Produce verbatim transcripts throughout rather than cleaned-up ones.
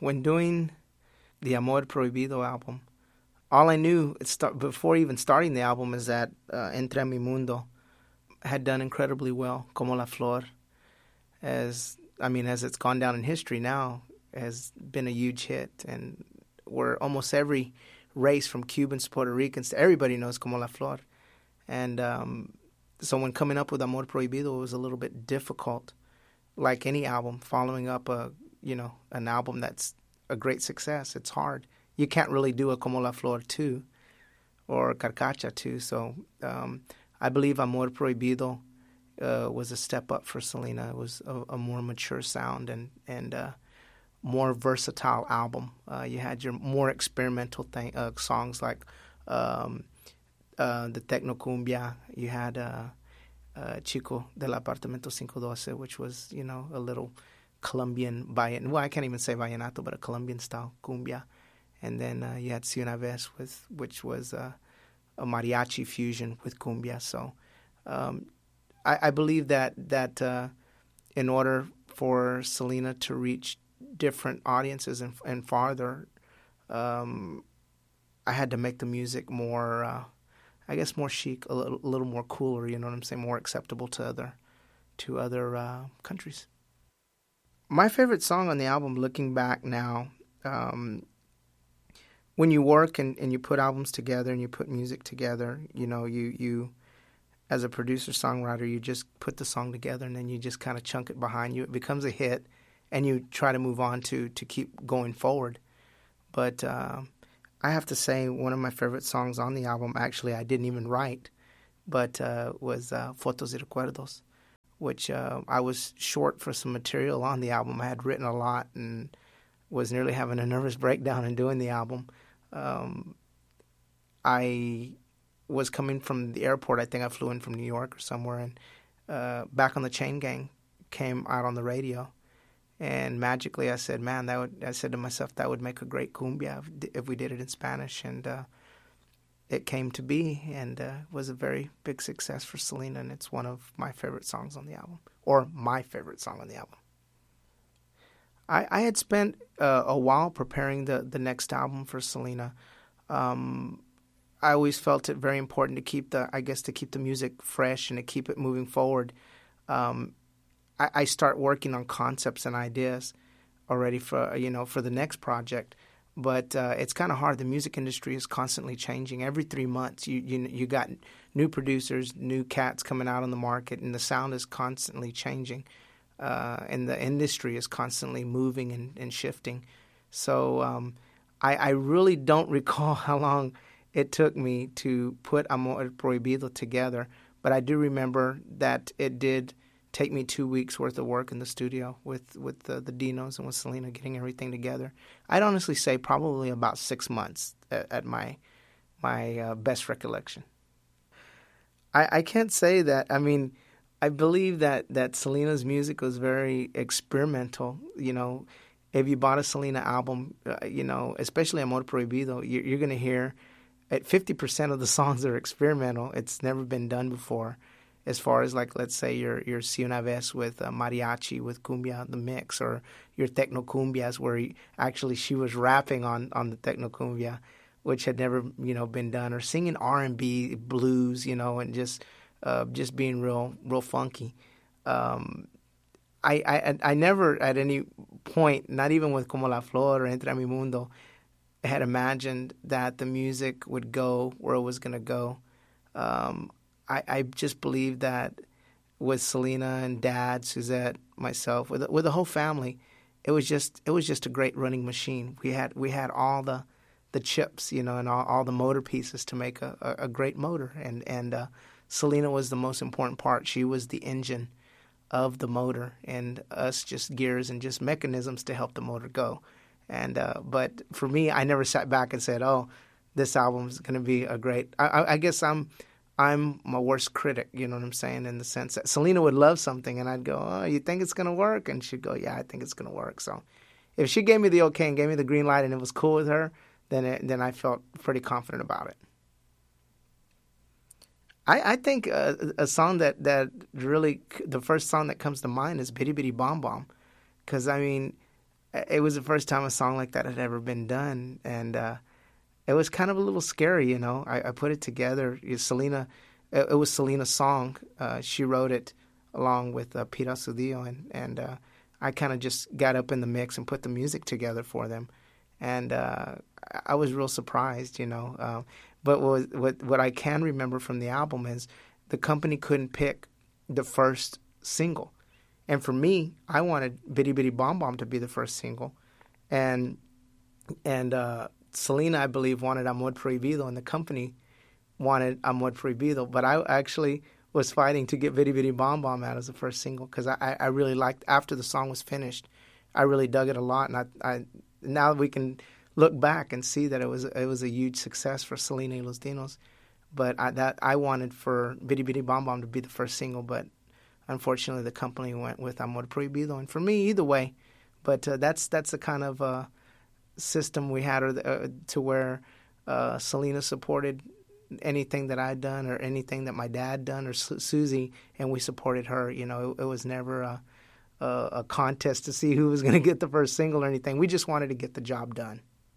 when doing the Amor Prohibido album, all I knew start, before even starting the album is that uh, Entra Mi Mundo had done incredibly well, Como la Flor, as I mean, as it's gone down in history now, has been a huge hit, and where almost every race from Cubans to Puerto Ricans to everybody knows Como la Flor. And um, so when coming up with Amor Prohibido, it was a little bit difficult, like any album, following up a you know an album that's a great success. It's hard. You can't really do a Como la Flor two or Carcacha two. So um, I believe Amor Prohibido uh, was a step up for Selena. It was a, a more mature sound and and uh, more versatile album. Uh, you had your more experimental thing, uh, songs like um, uh, the Tecno Cumbia. You had uh, uh, Chico del Apartamento cinco doce, which was, you know, a little Colombian, vallen- well, I can't even say vallenato, but a Colombian-style cumbia. And then uh, you had Si Una Vez, with, which was uh, a mariachi fusion with cumbia. So um, I, I believe that, that uh, in order for Selena to reach different audiences and, and farther, um, I had to make the music more, uh, I guess, more chic, a little, a little more cooler. You know what I'm saying? More acceptable to other, to other uh, countries. My favorite song on the album, looking back now, um, when you work and, and you put albums together and you put music together, you know, you you as a producer songwriter, you just put the song together and then you just kind of chunk it behind you. It becomes a hit. And you try to move on to, to keep going forward. But uh, I have to say one of my favorite songs on the album, actually I didn't even write, but uh, was uh, Fotos y Recuerdos, which uh, I was short for some material on the album. I had written a lot and was nearly having a nervous breakdown in doing the album. Um, I was coming from the airport. I think I flew in from New York or somewhere, and uh, Back on the Chain Gang came out on the radio. And magically, I said, "Man, that would." I said to myself, "That would make a great cumbia if, if we did it in Spanish." And uh, it came to be, and uh, was a very big success for Selena. And it's one of my favorite songs on the album, or my favorite song on the album. I, I had spent uh, a while preparing the the next album for Selena. Um, I always felt it very important to keep the, I guess, to keep the music fresh and to keep it moving forward. Um, I start working on concepts and ideas already for, you know, for the next project, but uh, it's kind of hard. The music industry is constantly changing. Every three months, you you you got new producers, new cats coming out on the market, and the sound is constantly changing, uh, and the industry is constantly moving and, and shifting. So um, I, I really don't recall how long it took me to put Amor Prohibido together, but I do remember that it did take me two weeks worth of work in the studio with with the, the Dinos and with Selena, getting everything together. I'd honestly say probably about six months at, at my my uh, best recollection. I, I can't say that. I mean, I believe that, that Selena's music was very experimental. You know, if you bought a Selena album, uh, you know, especially Amor Prohibido, you're, you're going to hear at fifty percent of the songs are experimental. It's never been done before. As far as, like, let's say your your Si Una Vez with uh, mariachi, with cumbia, the mix, or your Tecno Cumbias, where he, actually she was rapping on, on the Tecno Cumbia, which had never, you know, been done, or singing R and B, blues, you know, and just uh, just being real real funky. Um, I, I I never at any point, not even with Como la Flor or Entra Mi Mundo, had imagined that the music would go where it was going to go. Um, I, I just believe that with Selena and Dad, Suzette, myself, with with the whole family, it was just it was just a great running machine. We had we had all the the chips, you know, and all, all the motor pieces to make a, a, a great motor. And and uh, Selena was the most important part. She was the engine of the motor, and us just gears and just mechanisms to help the motor go. And uh, but for me, I never sat back and said, "Oh, this album is going to be a great." I, I, I guess I'm. I'm my worst critic, you know what I'm saying, in the sense that Selena would love something, and I'd go, "Oh, you think it's going to work?" And she'd go, "Yeah, I think it's going to work." So if she gave me the okay and gave me the green light and it was cool with her, then it, then I felt pretty confident about it. I, I think uh, a song that, that really, the first song that comes to mind is Bitty Bitty Bomb Bomb, because, I mean, it was the first time a song like that had ever been done, and uh, it was kind of a little scary, you know. I, I put it together. Selena, it, it was Selena's song. Uh, she wrote it along with uh, Pete Astudillo, and and uh, I kind of just got up in the mix and put the music together for them, and uh, I was real surprised, you know. Uh, but what, what what I can remember from the album is the company couldn't pick the first single. And for me, I wanted Bitty Bitty Bom Bom to be the first single. And and uh, Selena, I believe, wanted Amor Prohibido, and the company wanted Amor Prohibido. But I actually was fighting to get Bitty Bitty Bom Bom out as the first single because I, I really liked, after the song was finished, I really dug it a lot. And I, I now we can look back and see that it was it was a huge success for Selena y Los Dinos. But I, that I wanted for Bitty Bitty Bom Bom to be the first single, but unfortunately, the company went with Amor Prohibido, and for me, either way. But uh, that's that's the kind of uh, system we had, or the, uh, to where uh, Selena supported anything that I'd done or anything that my dad done, or Su- Susie, and we supported her. You know, it, it was never a, a, a contest to see who was going to get the first single or anything. We just wanted to get the job done.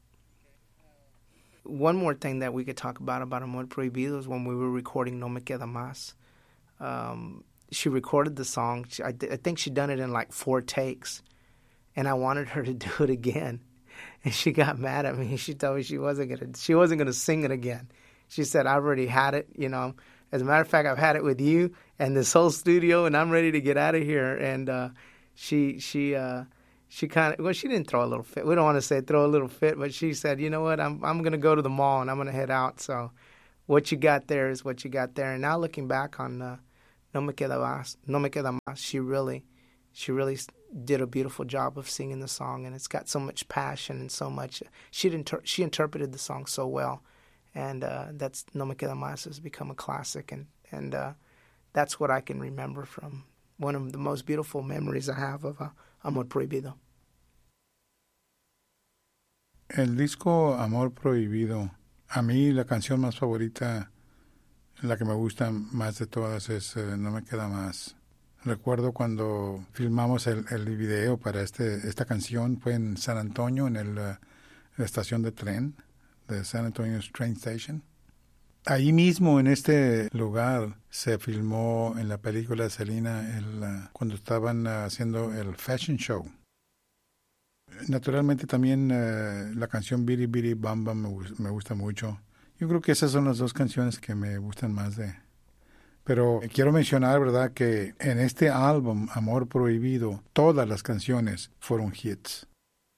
One more thing that we could talk about about Amor Prohibido is when we were recording No Me Queda Más. Um, She recorded the song. She, I, th- I think she'd done it in like four takes, and I wanted her to do it again, and she got mad at me. She told me she wasn't gonna she wasn't gonna sing it again. She said, "I already had it, you know. As a matter of fact, I've had it with you and this whole studio, and I'm ready to get out of here." And uh, she she uh, she kind of well, she didn't throw a little fit. We don't want to say throw a little fit, but she said, "You know what? I'm I'm gonna go to the mall and I'm gonna head out. So, what you got there is what you got there." And now looking back on uh, No Me Queda Más, No Me Queda Más, she really, she really did a beautiful job of singing the song, and it's got so much passion and so much. She inter- she interpreted the song so well, and uh, that's No Me Queda Más has become a classic, and and uh, that's what I can remember from one of the most beautiful memories I have of uh, Amor Prohibido. El disco Amor Prohibido, a mí la canción más favorita, la que me gusta más de todas es uh, No Me Queda Más. Recuerdo cuando filmamos el, el video para este, esta canción, fue en San Antonio, en el, uh, la estación de tren de San Antonio Train Station. Ahí mismo, en este lugar, se filmó en la película de Selena el, uh, cuando estaban uh, haciendo el fashion show. Naturalmente también uh, la canción Bitty Bitty Bam Bam me, me gusta mucho. Yo creo que esas son las dos canciones que me gustan más de... Pero quiero mencionar, ¿verdad?, que en este álbum, Amor Prohibido, todas las canciones fueron hits.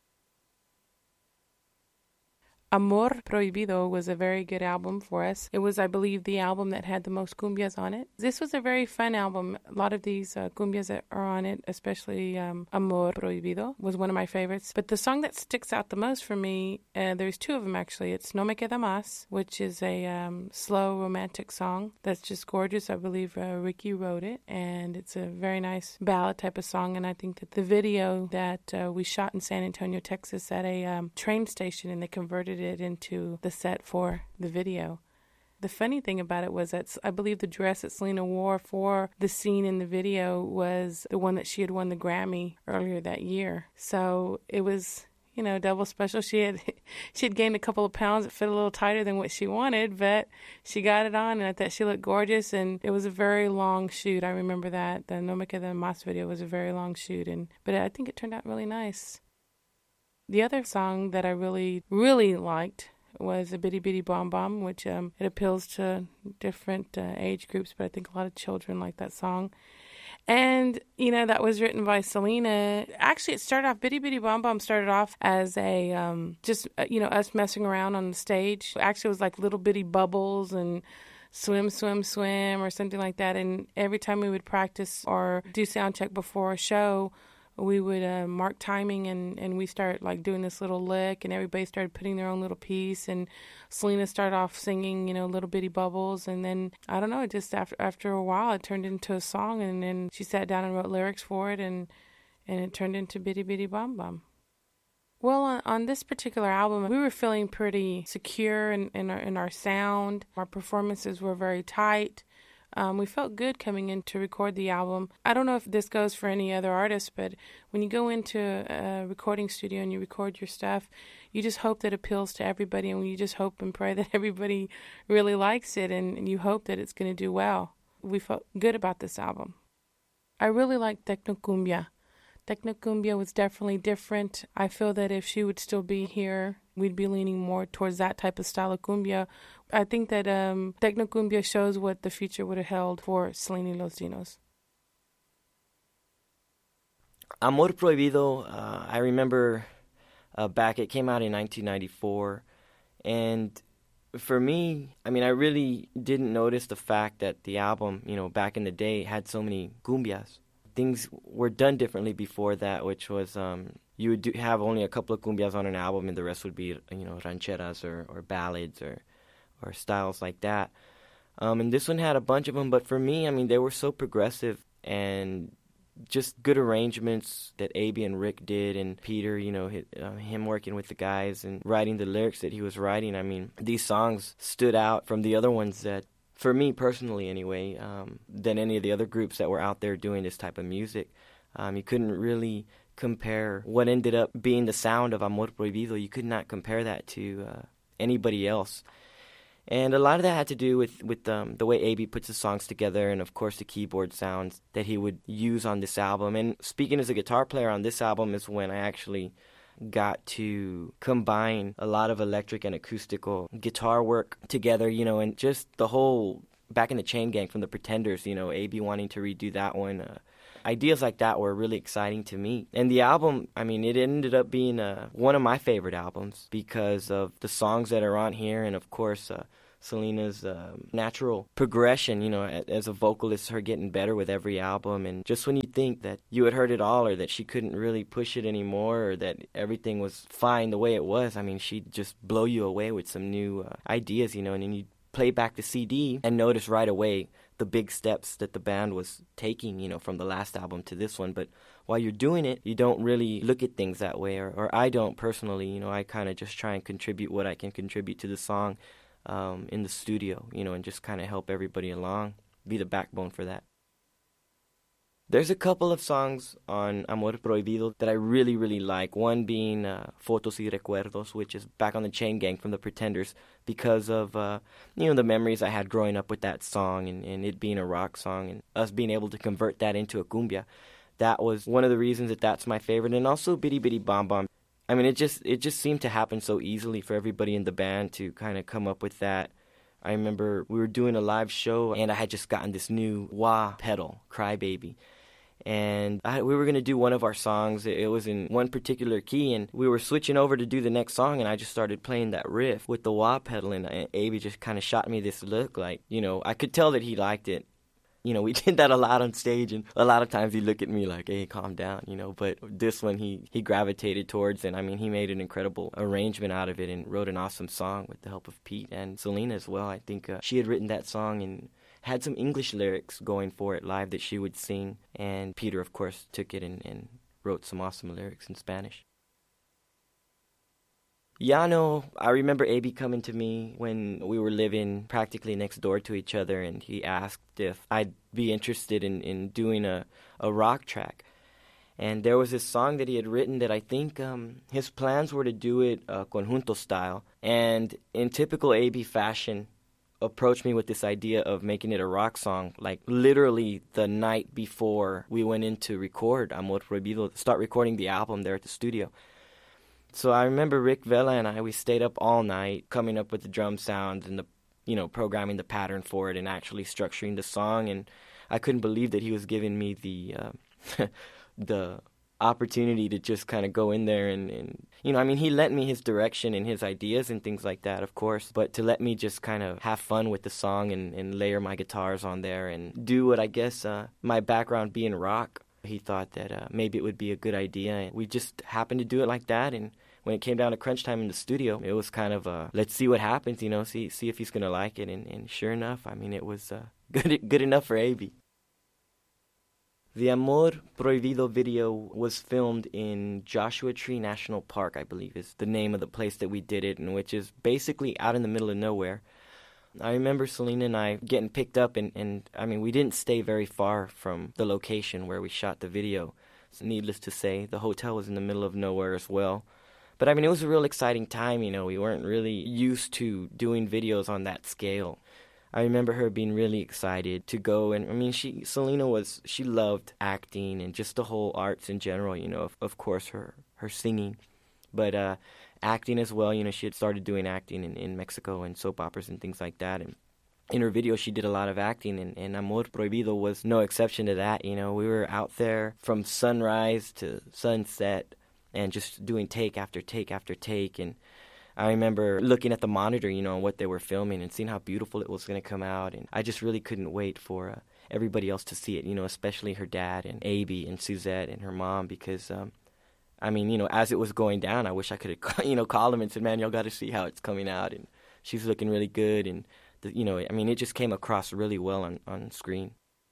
Amor Prohibido was a very good album for us. It was, I believe, the album that had the most cumbias on it. This was a very fun album. A lot of these uh, cumbias that are on it, especially um, Amor Prohibido, was one of my favorites. But the song that sticks out the most for me, uh, there's two of them actually. It's No Me Queda Más, which is a um, slow romantic song that's just gorgeous. I believe uh, Ricky wrote it, and it's a very nice ballad type of song. And I think that the video that uh, we shot in San Antonio, Texas at a um, train station, and they converted it into the set for the video. The funny thing about it was that I believe the dress that Selena wore for the scene in the video was the one that she had won the Grammy earlier that year. So it was, you know, double special. She had she had gained a couple of pounds. It fit a little tighter than what she wanted, but she got it on, and I thought she looked gorgeous. And it was a very long shoot. I remember that. The No Me Queda Más video was a very long shoot, and but I think it turned out really nice. The other song that I really, really liked was a Bitty Bitty Bom Bom, which um, it appeals to different uh, age groups, but I think a lot of children like that song. And, you know, that was written by Selena. Actually, it started off, Bitty Bitty Bom Bom started off as a, um, just, uh, you know, us messing around on the stage. Actually, it was like little bitty bubbles and swim, swim, swim or something like that. And every time we would practice or do sound check before a show, we would uh, mark timing, and, and we start like doing this little lick, and everybody started putting their own little piece, and Selena started off singing, you know, Little Bitty Bubbles, and then, I don't know, it just after after a while, it turned into a song, and then she sat down and wrote lyrics for it, and, and it turned into Bitty Bitty Bom Bom. Well, on, on this particular album, we were feeling pretty secure in, in, our, in our sound. Our performances were very tight. Um, we felt good coming in to record the album. I don't know if this goes for any other artist, but when you go into a recording studio and you record your stuff, you just hope that it appeals to everybody, and you just hope and pray that everybody really likes it, and, and you hope that it's going to do well. We felt good about this album. I really like Tecnocumbia. Tecnocumbia was definitely different. I feel that if she would still be here, we'd be leaning more towards that type of style of cumbia. I think that um, Tecnocumbia shows what the future would have held for Selena y los Dinos. Amor Prohibido, uh, I remember uh, back, it came out in nineteen ninety-four, and for me, I mean, I really didn't notice the fact that the album, you know, back in the day had so many cumbias. Things were done differently before that, which was um, you would do, have only a couple of cumbias on an album, and the rest would be, you know, rancheras or, or ballads or or styles like that. Um, and this one had a bunch of them, but for me, I mean, they were so progressive and just good arrangements that A B and Rick did, and Peter, you know, his, uh, him working with the guys and writing the lyrics that he was writing. I mean, these songs stood out from the other ones that, for me personally anyway, um, than any of the other groups that were out there doing this type of music. Um, you couldn't really compare what ended up being the sound of Amor Prohibido. You could not compare that to uh, anybody else. And a lot of that had to do with, with um, the way A B puts his songs together, and of course the keyboard sounds that he would use on this album. And speaking as a guitar player on this album is when I actually got to combine a lot of electric and acoustical guitar work together, you know, and just the whole Back in the Chain Gang from the Pretenders, you know, A B wanting to redo that one. Uh, ideas like that were really exciting to me. And the album, I mean, it ended up being uh, one of my favorite albums because of the songs that are on here, and of course, uh, Selena's uh, natural progression, you know, as a vocalist, her getting better with every album. And just when you think that you had heard it all, or that she couldn't really push it anymore, or that everything was fine the way it was, I mean, she'd just blow you away with some new uh, ideas, you know, and then you play back the C D and notice right away the big steps that the band was taking, you know, from the last album to this one. But while you're doing it, you don't really look at things that way, or, or I don't personally, you know, I kind of just try and contribute what I can contribute to the song Um, in the studio, you know, and just kind of help everybody along, be the backbone for that. There's a couple of songs on Amor Prohibido that I really, really like. One being uh, Fotos y Recuerdos, which is Back on the Chain Gang from the Pretenders, because of, uh, you know, the memories I had growing up with that song, and, and it being a rock song, and us being able to convert that into a cumbia. That was one of the reasons that that's my favorite. And also Bidi Bidi Bom Bom. I mean, it just it just seemed to happen so easily for everybody in the band to kind of come up with that. I remember we were doing a live show, and I had just gotten this new wah pedal, Crybaby. And I, we were going to do one of our songs. It was in one particular key, and we were switching over to do the next song, and I just started playing that riff with the wah pedal, and A B just kind of shot me this look like, you know, I could tell that he liked it. You know, we did that a lot on stage, and a lot of times he'd look at me like, hey, calm down, you know. But this one he, he gravitated towards, and I mean, he made an incredible arrangement out of it and wrote an awesome song with the help of Pete and Selena as well. I think uh, she had written that song and had some English lyrics going for it live that she would sing. And Peter, of course, took it and, and wrote some awesome lyrics in Spanish. Llano, I remember A B coming to me when we were living practically next door to each other, and he asked if I'd be interested in, in doing a, a rock track. And there was this song that he had written that I think um, his plans were to do it uh, conjunto style. And in typical A B fashion, approached me with this idea of making it a rock song, like literally the night before we went in to record Amor Prohibido, start recording the album there at the studio. So I remember Rick Vela and I, we stayed up all night coming up with the drum sounds and the, you know, programming the pattern for it and actually structuring the song. And I couldn't believe that he was giving me the uh, the opportunity to just kind of go in there and, and, you know, I mean, he lent me his direction and his ideas and things like that, of course, but to let me just kind of have fun with the song and, and layer my guitars on there and do what I guess uh, my background being rock, he thought that uh, maybe it would be a good idea. And we just happened to do it like that. And when it came down to crunch time in the studio, it was kind of a, let's see what happens, you know, see see if he's going to like it. And, and sure enough, I mean, it was uh, good good enough for A B. The Amor Prohibido video was filmed in Joshua Tree National Park, I believe is the name of the place that we did it, and which is basically out in the middle of nowhere. I remember Selena and I getting picked up, and, and I mean, we didn't stay very far from the location where we shot the video. So needless to say, the hotel was in the middle of nowhere as well. But I mean, it was a real exciting time, you know. We weren't really used to doing videos on that scale. I remember her being really excited to go, and I mean, she Selena was, she loved acting and just the whole arts in general, you know, of, of course her, her singing, but uh, acting as well. You know, she had started doing acting in, in Mexico and soap operas and things like that, and in her video she did a lot of acting, and, and Amor Prohibido was no exception to that. You know, we were out there from sunrise to sunset and just doing take after take after take, and I remember looking at the monitor, you know, and what they were filming and seeing how beautiful it was going to come out. And I just really couldn't wait for uh, everybody else to see it, you know, especially her dad and Abby and Suzette and her mom, because, um, I mean, you know, as it was going down, I wish I could have, you know, called them and said, man, y'all got to see how it's coming out. And she's looking really good. And, the, you know, I mean, it just came across really well on, on screen.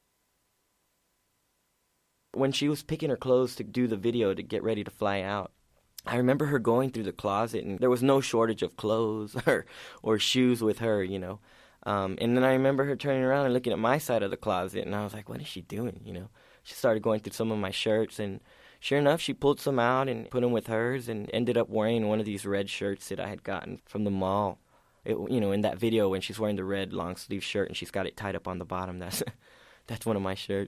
When she was picking her clothes to do the video to get ready to fly out, I remember her going through the closet, and there was no shortage of clothes or or shoes with her, you know. Um, and then I remember her turning around and looking at my side of the closet, and I was like, what is she doing, you know? She started going through some of my shirts, and sure enough, she pulled some out and put them with hers and ended up wearing one of these red shirts that I had gotten from the mall. It, you know, in that video when she's wearing the red long-sleeve shirt and she's got it tied up on the bottom, that's that's one of my shirts.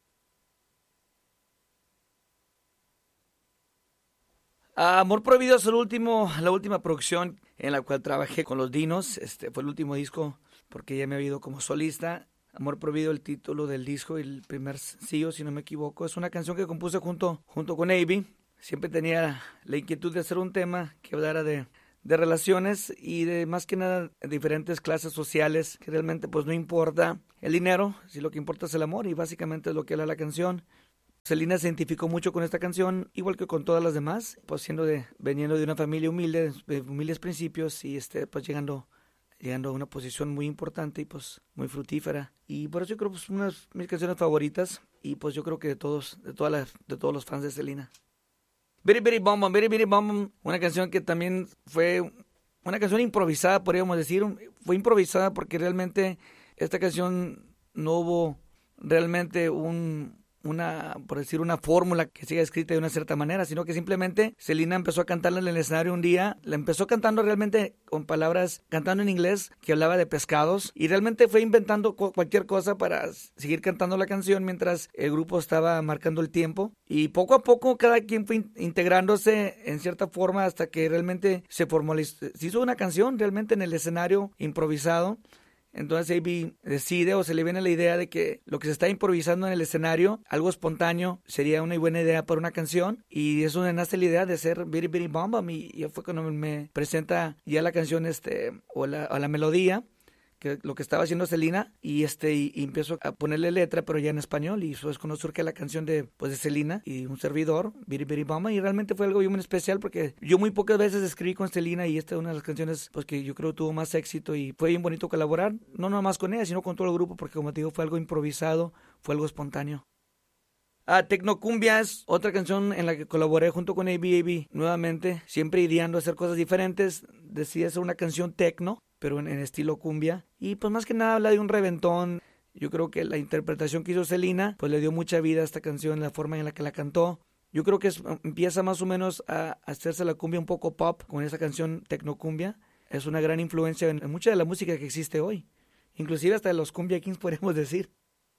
Uh, Amor Prohibido es el último, la última producción en la cual trabajé con los Dinos. Este fue el último disco porque ya me había ido como solista. Amor Prohibido, el título del disco y el primer sencillo, si no me equivoco. Es una canción que compuse junto, junto con Abby. Siempre tenía la inquietud de hacer un tema que hablara de, de relaciones y de más que nada diferentes clases sociales, que realmente pues no importa el dinero, si lo que importa es el amor, y básicamente es lo que habla la canción. Selena se identificó mucho con esta canción, igual que con todas las demás, pues siendo de, veniendo de una familia humilde, de humildes principios, y este, pues llegando, llegando a una posición muy importante y pues muy fructífera. Y por eso yo creo que es una de mis canciones favoritas, y pues yo creo que de todos, de todas las, de todos los fans de Selena. Biri Biri Bom Bom, Biri Biri Bom Bom, una canción que también fue una canción improvisada, podríamos decir. Fue improvisada porque realmente esta canción no hubo realmente un... una, por decir, una fórmula que siga escrita de una cierta manera, sino que simplemente Selena empezó a cantarla en el escenario un día, la empezó cantando realmente con palabras, cantando en inglés, que hablaba de pescados, y realmente fue inventando cualquier cosa para seguir cantando la canción mientras el grupo estaba marcando el tiempo, y poco a poco cada quien fue integrándose en cierta forma hasta que realmente se formalizó, se hizo una canción realmente en el escenario improvisado. Entonces Abby decide o se le viene la idea de que lo que se está improvisando en el escenario, algo espontáneo, sería una buena idea para una canción. Y eso me nace la idea de hacer Biri Biri Bom Bom. Y ya fue cuando me presenta ya la canción este o la, o la melodía, que lo que estaba haciendo Selena, y este y, y empiezo a ponerle letra, pero ya en español, y eso es cuando surge la canción de pues de Selena y un servidor, Biri Biri Bom Bom, y realmente fue algo muy especial porque yo muy pocas veces escribí con Selena, y esta es una de las canciones pues que yo creo tuvo más éxito, y fue bien bonito colaborar, no nomás con ella, sino con todo el grupo, porque como te digo, fue algo improvisado, fue algo espontáneo. Ah, Tecnocumbia es otra canción en la que colaboré junto con Abby Abby nuevamente, siempre ideando hacer cosas diferentes. Decidí hacer una canción tecno, pero en, en estilo cumbia, y pues más que nada habla de un reventón. Yo creo que la interpretación que hizo Selena pues le dio mucha vida a esta canción, la forma en la que la cantó. Yo creo que es, empieza más o menos a hacerse la cumbia un poco pop con esa canción Tecnocumbia. Es una gran influencia en, en mucha de la música que existe hoy, inclusive hasta de los Cumbia Kings podríamos decir.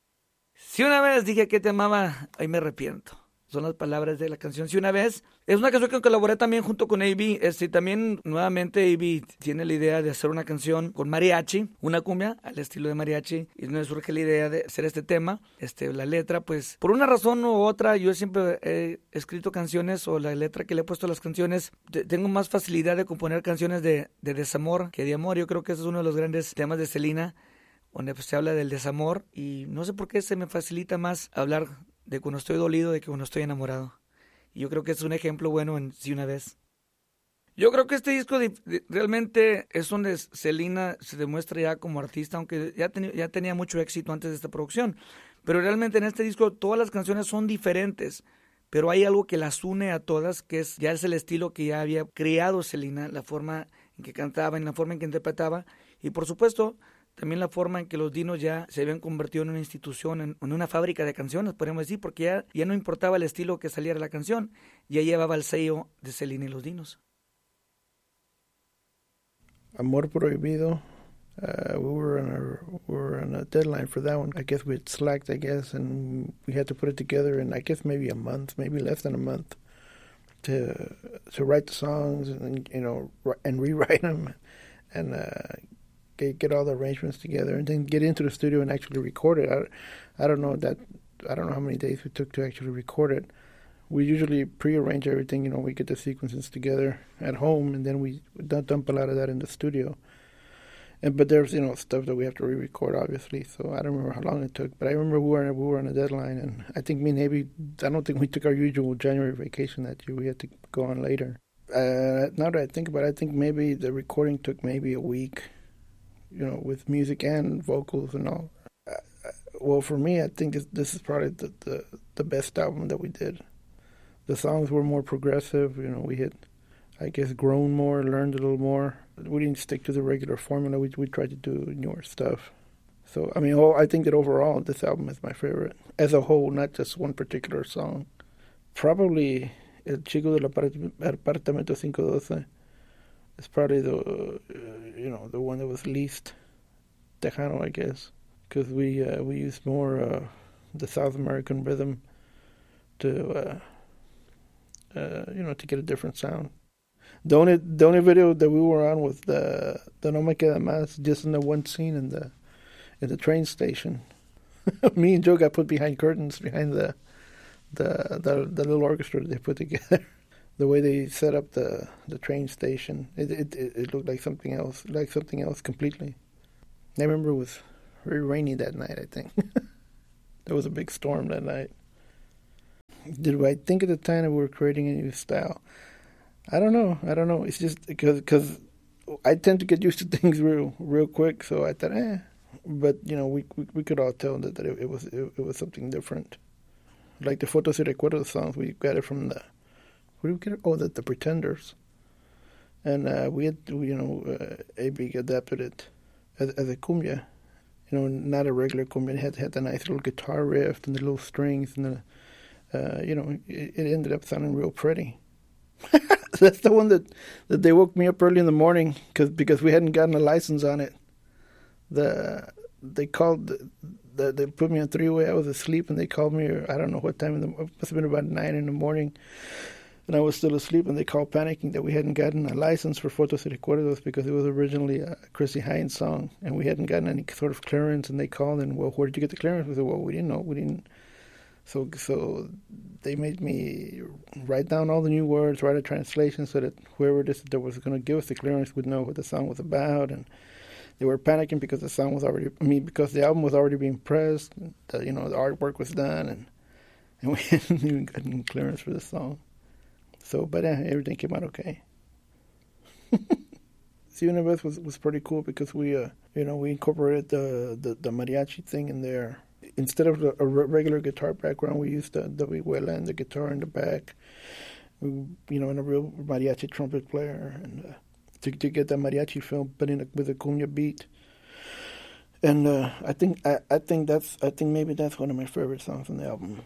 Si una vez dije que te amaba, hoy me arrepiento. Son las palabras de la canción. Si una vez, es una canción que colaboré también junto con Abby. Este, también, nuevamente, Abby tiene la idea de hacer una canción con mariachi, una cumbia al estilo de mariachi. Y me surge la idea de hacer este tema. Este, la letra, pues, por una razón u otra, yo siempre he escrito canciones, o la letra que le he puesto a las canciones, tengo más facilidad de componer canciones de, de desamor que de amor. Yo creo que ese es uno de los grandes temas de Selena, donde pues, se habla del desamor, y no sé por qué se me facilita más hablar de cuando estoy dolido de que cuando estoy enamorado. Y yo creo que es un ejemplo bueno en Si una vez. Yo creo que este disco de, de, realmente es donde Selena se demuestra ya como artista, aunque ya, ten, ya tenía mucho éxito antes de esta producción. Pero realmente en este disco todas las canciones son diferentes, pero hay algo que las une a todas, que es ya es el estilo que ya había creado Selena, la forma en que cantaba, en la forma en que interpretaba. Y por supuesto, también la forma en que los Dinos ya se habían convertido en una institución, en, en una fábrica de canciones, podríamos decir, porque ya, ya no importaba el estilo que saliera la canción, ya llevaba el sello de Selena y los Dinos. Amor Prohibido, uh, we were on a we were on a deadline for that one. I guess we had slacked, I guess, and we had to put it together in, I guess, maybe a month, maybe less than a month, to to write the songs and, you know, and rewrite them, and uh, get get all the arrangements together, and then get into the studio and actually record it. I, I don't know that I don't know how many days we took to actually record it. We usually pre-arrange everything, you know, we get the sequences together at home, and then we dump a lot of that in the studio. And but there's, you know, stuff that we have to re-record, obviously, so I don't remember how long it took. But I remember we were, we were on a deadline, and I think me and Abby, I don't think we took our usual January vacation that year. We had to go on later. Uh, now that I think about it, I think maybe the recording took maybe a week, you know, with music and vocals and all. Uh, well, for me, I think this, this is probably the, the, the best album that we did. The songs were more progressive, you know, we had, I guess, grown more, learned a little more. We didn't stick to the regular formula, we, we tried to do newer stuff. So, I mean, oh, I think that overall, this album is my favorite. As a whole, not just one particular song. Probably El Chico del Apartamento five twelve is probably the, uh, you know, the one that was least Tejano, I guess. Because we, uh, we used more uh, the South American rhythm to... Uh, Uh, you know, to get a different sound. The only the only video that we were on was the the No Me Queda Más, just in the one scene in the in the train station. Me and Joe got put behind curtains behind the the the, the little orchestra that they put together. The way they set up the, the train station, it, it it looked like something else, like something else completely. I remember it was very rainy that night. I think there was a big storm that night. Did I think at the time that we were creating a new style? I don't know. I don't know. It's just because cause I tend to get used to things real real quick. So I thought, eh. But, you know, we we, we could all tell that, that it, it was it, it was something different. Like the Fotos y Recuerdos songs, we got it from the, where did we get it? Oh, the, the Pretenders. And uh, we had, you know, uh, A B adapted it as, as a cumbia. You know, not a regular cumbia. It had, had the nice little guitar riff and the little strings and the, Uh, you know, it, it ended up sounding real pretty. That's the one that, that they woke me up early in the morning cause, because we hadn't gotten a license on it. The They called, the, the, they put me on three-way. I was asleep, and they called me, or I don't know what time, in the, it must have been about nine in the morning, and I was still asleep, and they called panicking that we hadn't gotten a license for Fotos y Recuerdos because it was originally a Chrissy Hines song, and we hadn't gotten any sort of clearance, and they called, and, well, where did you get the clearance? We said, well, we didn't know. We didn't. So so they made me write down all the new words, write a translation so that whoever this that was going to give us the clearance would know what the song was about. And they were panicking because the song was already, I mean, because the album was already being pressed, the, you know, the artwork was done, and, and we hadn't even gotten clearance for the song. So, but yeah, everything came out okay. See Universe was, was pretty cool because we, uh, you know, we incorporated the, the, the mariachi thing in there. Instead of a regular guitar background, we used the, the vihuela and the guitar in the back, we, you know, and a real mariachi trumpet player, and uh, to to get that mariachi feel, but in a, with a cumbia beat. And uh, I think I, I think that's I think maybe that's one of my favorite songs on the album.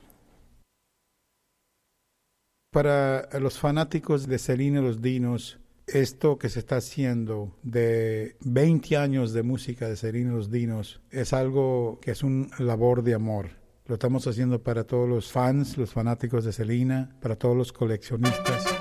Para los fanáticos de Selena y los Dinos, esto que se está haciendo de veinte años de música de Selena y los Dinos es algo que es una labor de amor. Lo estamos haciendo para todos los fans, los fanáticos de Selena, para todos los coleccionistas.